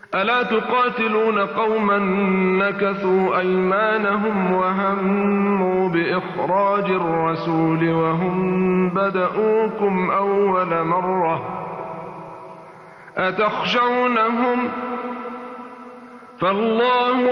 ألا تقاتلون قوما نكثوا أيمانهم وهموا بإخراج الرسول وهم بدؤوكم أول مرة أتخشونهم فالله